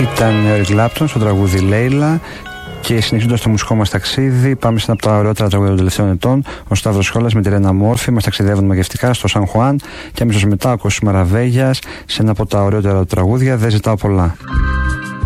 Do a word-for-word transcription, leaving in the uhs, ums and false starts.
Ήταν ο Eric Clapton στο τραγούδι Λέιλα. Και συνεχίζοντας το μουσικό μας ταξίδι, πάμε σε ένα από τα ωραιότερα τραγούδια των τελευταίων ετών. Ο Σταύρος Σχόλας με τη Ρένα Μόρφη μας ταξιδεύουν μαγευτικά στο Σαν Χουάν. Και αμέσως μετά ο Κώστας Μαραβέγιας σε ένα από τα ωραιότερα τραγούδια, Δεν ζητάω πολλά.